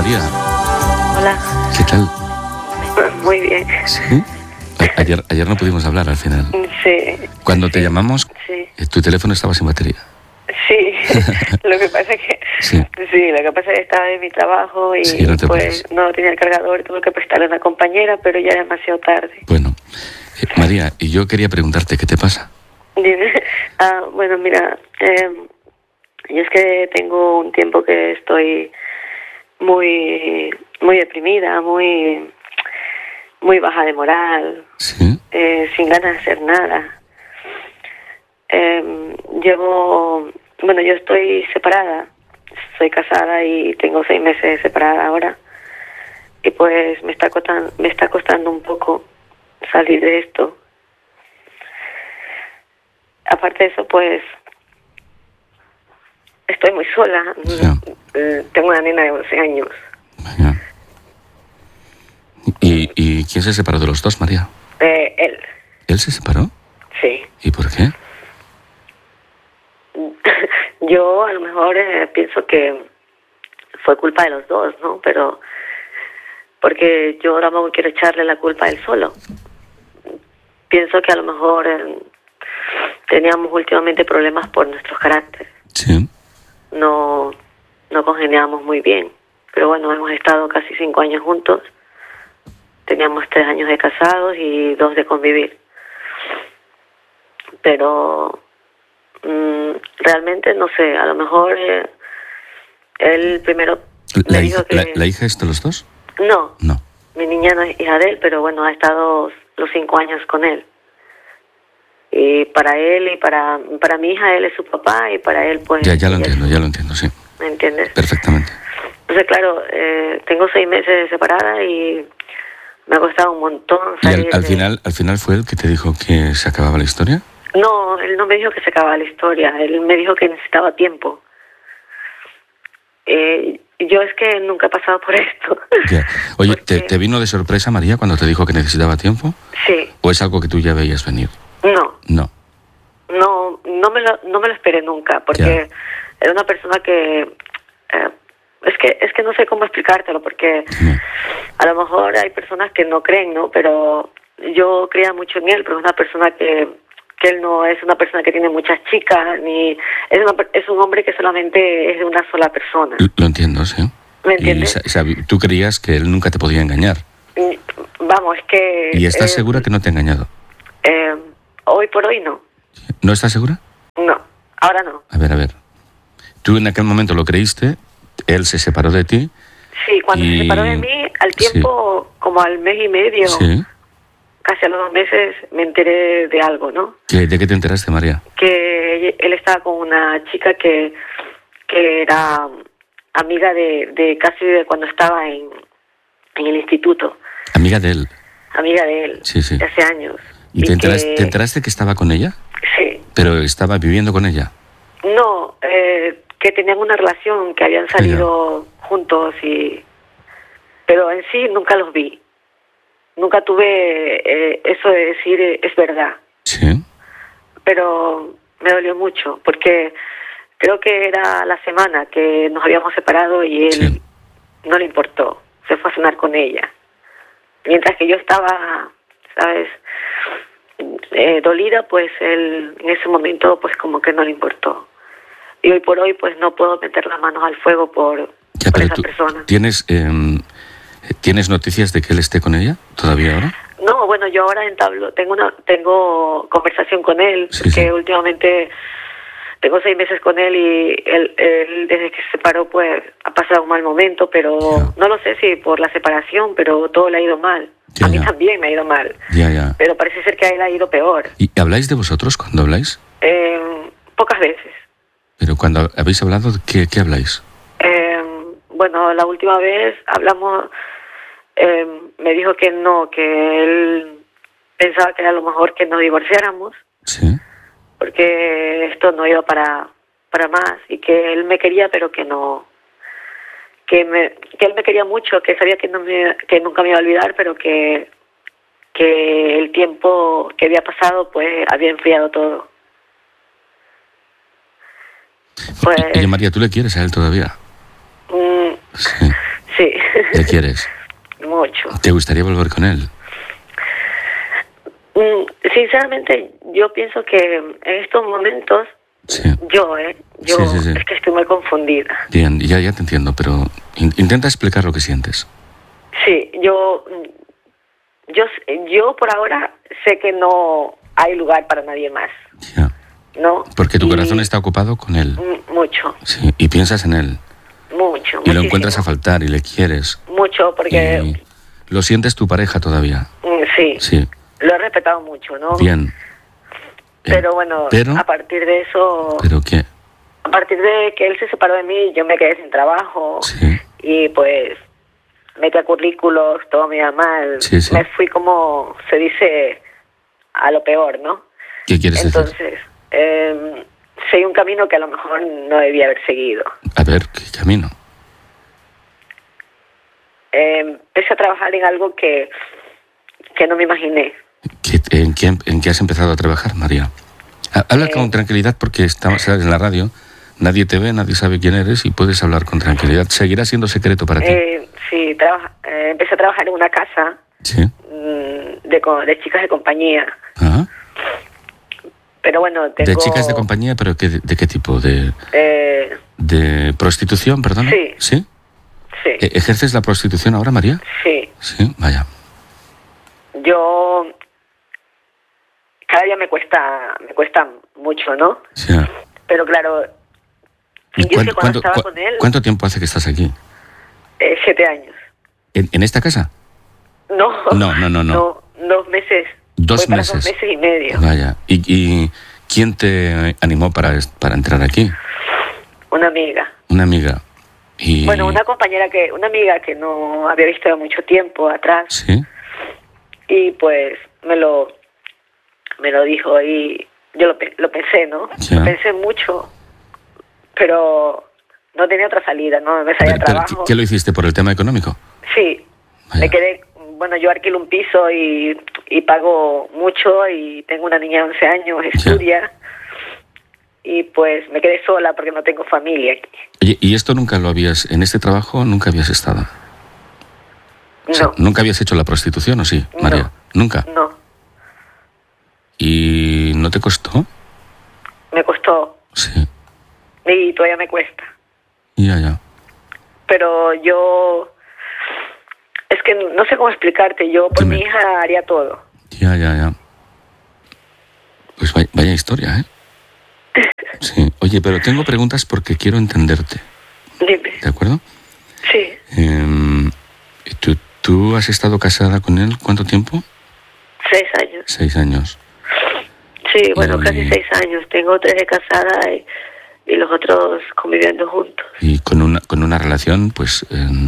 María. Hola. ¿Qué tal? Muy bien. ¿Sí? Ayer no pudimos hablar al final. Sí. Cuando te llamamos, Sí. tu teléfono estaba sin batería. Sí. Lo que pasa es que... Sí. lo que pasa es que estaba en mi trabajo y Sí, no te pues preocupes. no tenía el cargador, tuve que prestarle a una compañera, pero ya es demasiado tarde. Bueno, María, y yo quería preguntarte, ¿qué te pasa? Dime. Bueno, mira, yo es que tengo un tiempo que estoy muy deprimida, muy baja de moral, Sí. sin ganas de hacer nada. Yo estoy separada, soy casada y tengo 6 meses separada ahora, y pues me está costando un poco salir de esto. Aparte de eso, pues estoy muy sola. Ya. Tengo una nena de 11 años. Ya. ¿Y quién se separó de los dos, María? Él, ¿Él se separó? sí. ¿Y por qué? Yo a lo mejor pienso que fue culpa de los dos, ¿no? Pero porque yo tampoco quiero echarle la culpa a él solo. Pienso que a lo mejor teníamos últimamente problemas por nuestros caracteres. Sí. No congeniábamos muy bien. Pero bueno, hemos estado casi 5 años juntos. Teníamos 3 años de casados y 2 de convivir. Pero realmente no sé, a lo mejor él primero me dijo que... ¿La hija es de los dos? No, No. mi niña no es hija de él, pero bueno, ha estado los 5 años con él. Y para él y para mi hija, él es su papá, y para él pues... Ya lo ella entiendo, sí. ¿Me entiendes? Perfectamente. Entonces, claro, tengo 6 meses de separada y me ha costado un montón ¿Y salir al final fue él que te dijo que se acababa la historia? No, él no me dijo que se acababa la historia, él me dijo que necesitaba tiempo. Yo es que nunca he pasado por esto. Ya. Oye, Porque... ¿te vino de sorpresa María cuando te dijo que necesitaba tiempo? Sí. ¿O es algo que tú ya veías venir? No. No. No me lo esperé nunca, porque era una persona que... es que no sé cómo explicártelo, porque a lo mejor hay personas que no creen, ¿no? Pero yo creía mucho en él, pero es una persona que él no es una persona que tiene muchas chicas, ni es un hombre que solamente es de una sola persona. Lo entiendo, sí. ¿Me entiendes? Y tú creías que él nunca te podía engañar. Vamos, es que... ¿Y estás segura que no te ha engañado? Hoy por hoy no. ¿No estás segura? No, ahora no. A ver. Tú en aquel momento lo creíste, él se separó de ti. Sí, cuando se separó de mí, al tiempo, como al mes y medio... Sí. Casi a los 2 meses me enteré de algo, ¿no? ¿De qué te enteraste, María? Que él estaba con una chica que era amiga de casi de cuando estaba en el instituto. ¿Amiga de él? Amiga de él, Sí. de hace años. ¿Y te enteraste que estaba con ella? Sí. ¿Pero estaba viviendo con ella? No, que tenían una relación, que habían salido juntos pero en sí nunca los vi. Nunca tuve eso de decir es verdad. Sí. Pero me dolió mucho, porque creo que era la semana que nos habíamos separado y él no le importó. Se fue a cenar con ella. Mientras que yo estaba, ¿sabes? Dolida, pues él en ese momento pues como que no le importó. Y hoy por hoy pues no puedo meter las manos al fuego por esa persona. ¿Tienes noticias de que él esté con ella todavía ahora? No, bueno, yo ahora tengo conversación con él, porque últimamente tengo 6 meses con él y él desde que se separó pues ha pasado un mal momento, pero no lo sé si por la separación, pero todo le ha ido mal. A mí también me ha ido mal. Pero parece ser que a él ha ido peor. ¿Y habláis de vosotros cuando habláis? Pocas veces. ¿Pero cuando habéis hablado, qué habláis? Bueno, la última vez hablamos, me dijo que no, que él pensaba que era lo mejor que nos divorciáramos. Sí. Porque esto no iba para más, y que él me quería, pero que no, que él me quería mucho, que sabía que nunca me iba a olvidar, pero que el tiempo que había pasado pues había enfriado todo. Pues, Oye, María, ¿tú le quieres a él todavía? Sí. Sí. ¿Le quieres? Mucho. ¿Te gustaría volver con él? Sinceramente, yo pienso que en estos momentos, Sí. yo Sí. es que estoy muy confundida. Bien, ya te entiendo, pero intenta explicar lo que sientes. Sí, yo por ahora sé que no hay lugar para nadie más, Ya. ¿no? Porque tu Y corazón está ocupado con él. mucho, Sí, y piensas en él. mucho, Y lo muchísimo. encuentras a faltar y le quieres. Mucho, porque Y lo sientes tu pareja todavía. sí, Sí. lo he respetado mucho, ¿no? Bien. Pero bueno, Pero, a partir de eso, ¿pero qué? a partir de que él se separó de mí, yo me quedé sin trabajo. Sí. Y pues metí a currículos, todo me iba mal. Sí. Me fui, como se dice, a lo peor, ¿no? ¿Qué quieres decir? Entonces, seguí un camino que a lo mejor no debía haber seguido. A ver, ¿qué camino? Empecé a trabajar en algo que no me imaginé. ¿En qué has empezado a trabajar, María? Habla con tranquilidad porque estás en la radio, nadie te ve, nadie sabe quién eres y puedes hablar con tranquilidad. ¿Seguirá siendo secreto para ti? Sí, empecé a trabajar en una casa Sí. de chicas de compañía. Ajá. Pero bueno, tengo... ¿De chicas de compañía? ¿Pero de qué tipo? ¿De prostitución, perdona? Sí. ¿Sí? Sí. ¿Ejerces la prostitución ahora, María? Sí. Sí, vaya. Yo... Cada día me cuesta mucho, ¿no? Sí. Pero claro, ¿Y yo es que cuando estaba con él... ¿Cuánto tiempo hace que estás aquí? 7 años. ¿En esta casa? No. No. 2 meses. 2 Voy meses. Para 2 meses y medio. Vaya. ¿Y quién te animó para entrar aquí? Una amiga. Una amiga. Y... Bueno, una amiga que no había visto de mucho tiempo atrás. Sí. Y pues me lo dijo y yo lo pensé, ¿no? Ya. Lo pensé mucho, pero no tenía otra salida, no me salía trabajo. ¿Qué lo hiciste por el tema económico? Sí. Vaya. Me quedé, bueno, yo alquilo un piso y pago mucho y tengo una niña de 11 años, estudia. Y pues me quedé sola porque no tengo familia aquí. Oye, ¿y esto en este trabajo nunca habías estado? No. O sea, ¿nunca habías hecho la prostitución o sí, María? No. ¿Nunca? No. ¿Y no te costó? Me costó. Sí. Y todavía me cuesta. Ya. Pero yo... Es que no sé cómo explicarte. Yo por mi hija haría todo. Ya. Pues vaya historia, ¿eh? Sí. Oye, pero tengo preguntas porque quiero entenderte. Dime. ¿De acuerdo? Sí. ¿Tú has estado casada con él cuánto tiempo? 6 años. 6 años. Sí, bueno, casi 6 años. Tengo 3 de casada y los otros conviviendo juntos. Y con una relación, pues,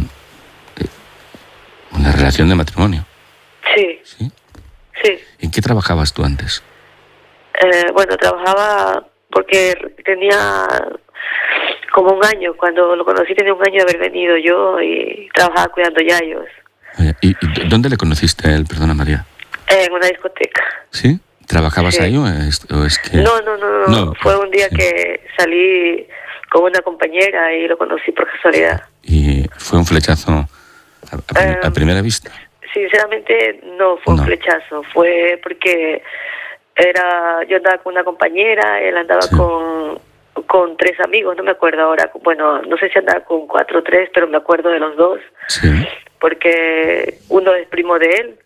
una relación de matrimonio. Sí. ¿Sí? Sí. ¿En qué trabajabas tú antes? Bueno, trabajaba porque tenía como 1 año. Cuando lo conocí tenía 1 año de haber venido yo y trabajaba cuidando yayos. ¿Y dónde le conociste a él, perdona María? En una discoteca. ¿Sí? ¿Trabajabas Sí. ahí o es que...? No. Fue un día que salí con una compañera y lo conocí por casualidad. ¿Y fue un flechazo a primera vista? Sinceramente no fue un flechazo. Fue porque yo andaba con una compañera, él andaba con 3 amigos, no me acuerdo ahora. Bueno, no sé si andaba con 4 o 3, pero me acuerdo de los 2. Sí. Porque uno es primo de él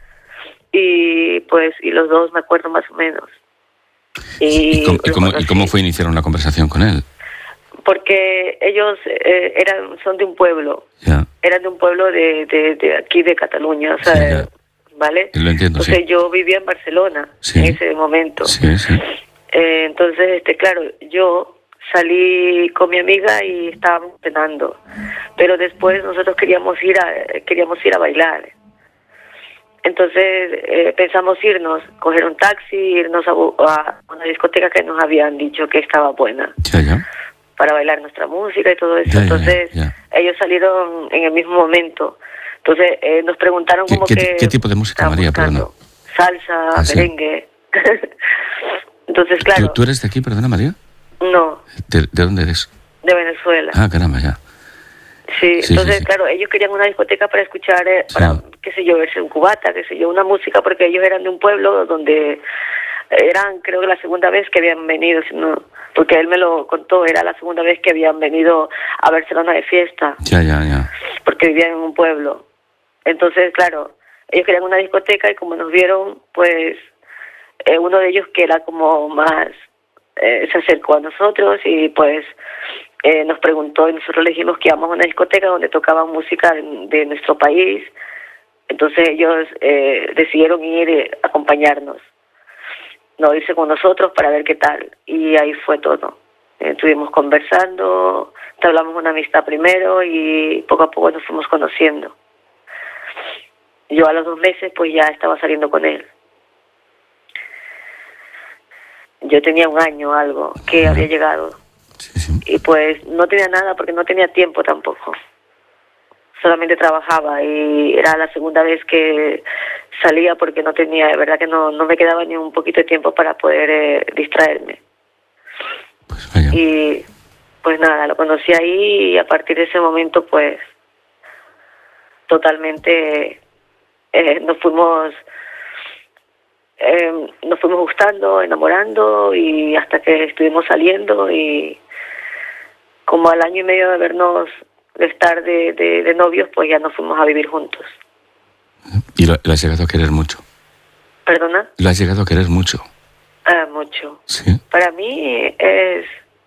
y los 2 me acuerdo más o menos. ¿Y cómo fue iniciar una conversación con él? Porque ellos son de un pueblo. Ya. Eran de un pueblo de aquí de Cataluña, o sea, Sí, ¿vale? Lo entiendo, entonces yo vivía en Barcelona en ese momento. Sí. Entonces, claro, yo salí con mi amiga y estábamos cenando, pero después nosotros queríamos ir a bailar. Entonces pensamos coger un taxi, irnos a una discoteca que nos habían dicho que estaba buena. Ya. Para bailar nuestra música y todo eso. Entonces ellos salieron en el mismo momento. Entonces nos preguntaron ¿Qué tipo de música, María? Perdona. Salsa, merengue. Entonces, claro. ¿Tú eres de aquí, perdona, María? No. ¿De dónde eres? De Venezuela. Ah, caramba, ya. Sí, entonces, claro, ellos querían una discoteca para escuchar, para, qué sé yo, verse un cubata, qué sé yo, una música, porque ellos eran de un pueblo donde eran, creo que la segunda vez que habían venido, sino, porque él me lo contó, era la segunda vez que habían venido a Barcelona de fiesta. Ya. Porque vivían en un pueblo. Entonces, claro, ellos querían una discoteca y como nos vieron, pues uno de ellos que era como más, se acercó a nosotros y pues nos preguntó y nosotros le dijimos que íbamos a una discoteca donde tocaban música de nuestro país. Entonces ellos decidieron ir a acompañarnos, no irse con nosotros para ver qué tal. Y ahí fue todo. Estuvimos conversando, entablamos una amistad primero y poco a poco nos fuimos conociendo. Yo a los 2 meses pues ya estaba saliendo con él. Yo tenía 1 año algo que había llegado. Sí. Y pues no tenía nada porque no tenía tiempo tampoco. Solamente trabajaba y era la segunda vez que salía porque no tenía, de verdad que no me quedaba ni un poquito de tiempo para poder distraerme. Pues vaya. Y pues nada, lo conocí ahí y a partir de ese momento pues totalmente nos fuimos gustando, enamorando y hasta que estuvimos saliendo y como al 1 año y medio de vernos, de estar de novios, pues ya nos fuimos a vivir juntos. ¿Y lo has llegado a querer mucho? ¿Perdona? ¿Lo has llegado a querer mucho? Mucho. Sí. Para mí es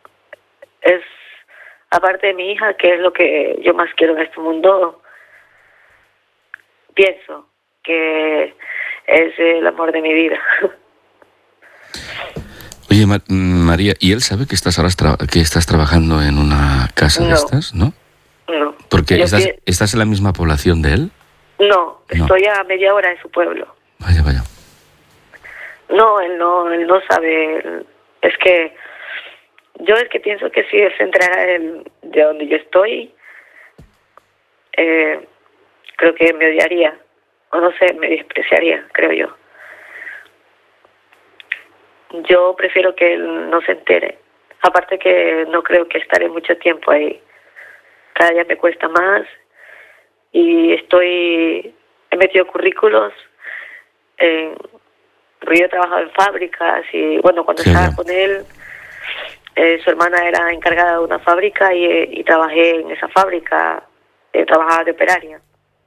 aparte de mi hija, que es lo que yo más quiero en este mundo, pienso que es el amor de mi vida. Oye, María, ¿y él sabe que estás ahora que estás trabajando en una casa de estas, no? No. Porque estás en la misma población de él. No, estoy a media hora de su pueblo. Vaya. No, él no sabe. Es que yo pienso que si él se enterara de donde yo estoy, creo que me odiaría. O no sé, me despreciaría, creo yo. Yo prefiero que él no se entere. Aparte que no creo que estaré mucho tiempo ahí. Cada día me cuesta más y he metido currículos. Porque yo he trabajado en fábricas y bueno, cuando estaba con él, su hermana era encargada de una fábrica y trabajé en esa fábrica, trabajaba de operaria.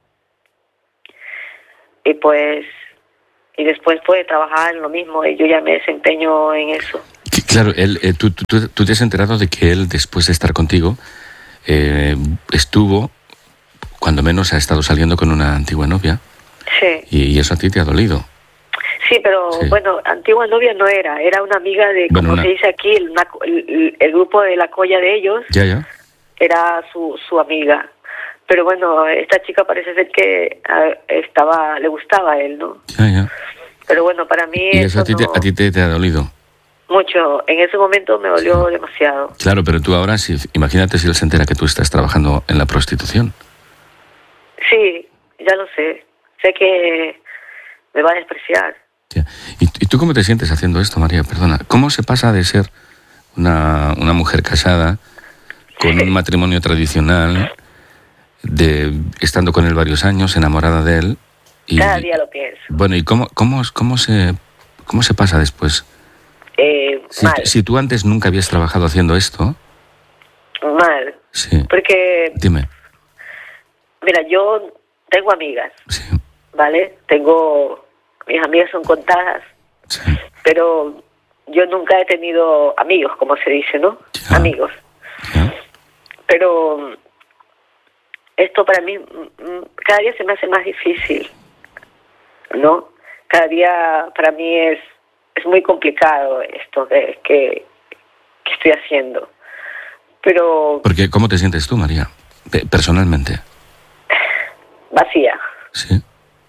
Y después pues trabajar en lo mismo y yo ya me desempeño en eso. Claro, tú te has enterado de que él, después de estar contigo, estuvo, cuando menos ha estado saliendo con una antigua novia. Sí. Y eso a ti te ha dolido. Sí, pero bueno, antigua novia no era una amiga de, como se dice aquí, el grupo de la colla de ellos. Ya. Era su amiga. Pero bueno, esta chica parece ser que le gustaba a él, ¿no? Ya. Pero bueno, para mí ¿Y eso a ti te ha dolido? Mucho. En ese momento me dolió demasiado. Claro, pero tú ahora, imagínate si él se entera que tú estás trabajando en la prostitución. Sí, ya lo sé. Sé que me va a despreciar. Ya. ¿Y tú cómo te sientes haciendo esto, María? Perdona. ¿Cómo se pasa de ser una mujer casada con un matrimonio tradicional, estando con él varios años, enamorada de él? Cada día lo pienso. Bueno, ¿y cómo se pasa después? Mal. Si tú antes nunca habías trabajado haciendo esto... Mal. Sí. Porque... Dime. Mira, yo tengo amigas, Sí. ¿vale? Mis amigas son contadas, Sí. pero yo nunca he tenido amigos, como se dice, ¿no? Ya. Amigos. Ya. Pero esto para mí cada día se me hace más difícil, ¿no? Cada día para mí es muy complicado esto que estoy haciendo. Pero... Porque, ¿cómo te sientes tú, María? Personalmente. Vacía. Sí.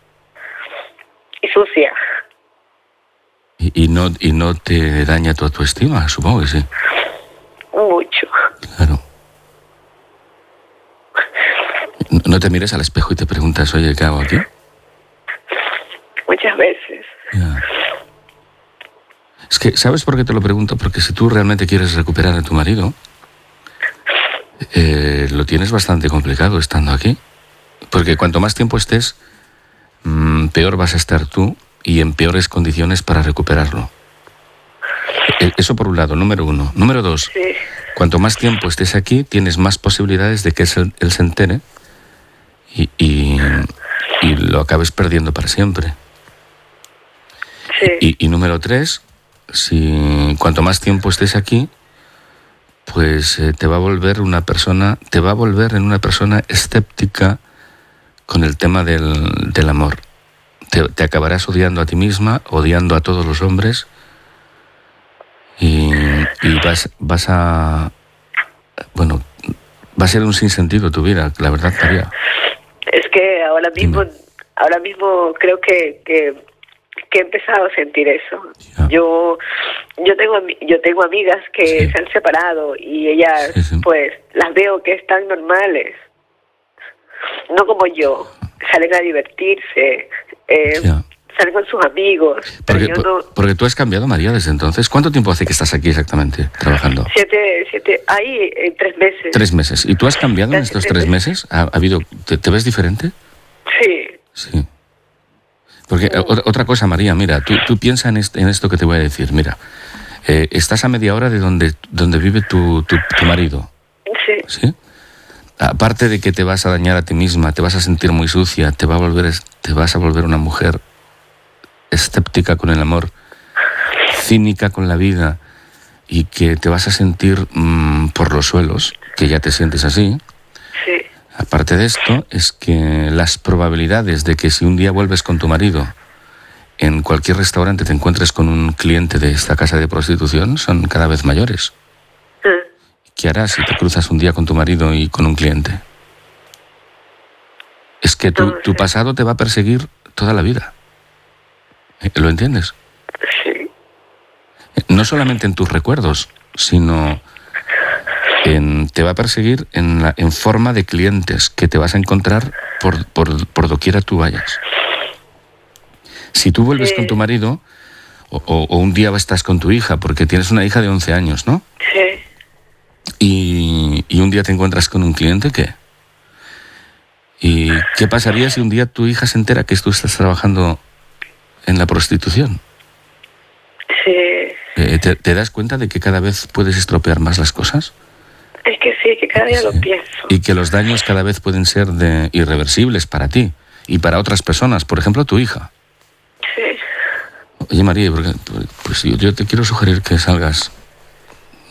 Y sucia. Y no te daña tu autoestima, supongo que sí. Mucho. Claro. ¿No te mires al espejo y te preguntas, oye, ¿qué hago aquí? Muchas veces. Ya. Es que, ¿sabes por qué te lo pregunto? Porque si tú realmente quieres recuperar a tu marido, Lo tienes bastante complicado estando aquí, porque cuanto más tiempo estés, peor vas a estar tú y en peores condiciones para recuperarlo. Eso por un lado, número uno. Número dos, Sí. cuanto más tiempo estés aquí, tienes más posibilidades de que él se entere y lo acabes perdiendo para siempre. Sí. Y número tres, cuanto más tiempo estés aquí, pues te va a volver en una persona escéptica con el tema del amor. Te acabarás odiando a ti misma, odiando a todos los hombres y va a ser un sinsentido tu vida, la verdad, María. Es que ahora mismo creo que he empezado a sentir eso. Ya. Yo tengo amigas que Sí. se han separado y ellas, Sí. pues, las veo que están normales. No como yo. Salen a divertirse, Ya. salen con sus amigos. Pero yo no... Porque tú has cambiado, María, desde entonces. ¿Cuánto tiempo hace que estás aquí exactamente trabajando? 3 meses. 3 meses. ¿Y tú has cambiado en estos 3 meses? ¿Te ves diferente? Sí. Sí. Porque otra cosa, María, mira, tú piensa en esto que te voy a decir. Mira, estás a media hora de donde vive tu marido. Sí. ¿Sí? Aparte de que te vas a dañar a ti misma, te vas a sentir muy sucia, te vas a volver una mujer escéptica con el amor, cínica con la vida y que te vas a sentir por los suelos, que ya te sientes así. Sí. Aparte de esto, es que las probabilidades de que si un día vuelves con tu marido en cualquier restaurante te encuentres con un cliente de esta casa de prostitución son cada vez mayores. ¿Qué harás si te cruzas un día con tu marido y con un cliente? Es que tu pasado te va a perseguir toda la vida. ¿Lo entiendes? Sí. No solamente en tus recuerdos, sino te va a perseguir en forma de clientes que te vas a encontrar por doquiera tú vayas. Si tú vuelves con tu marido, o un día estás con tu hija, porque tienes una hija de 11 años, ¿no? Sí. Y un día te encuentras con un cliente, ¿qué? ¿Y qué pasaría si un día tu hija se entera que tú estás trabajando en la prostitución? Sí. ¿Te das cuenta de que cada vez puedes estropear más las cosas? Es que sí, que cada día lo pienso. Y que los daños cada vez pueden ser irreversibles para ti y para otras personas, por ejemplo, tu hija. Sí. Oye, María, pues yo te quiero sugerir que salgas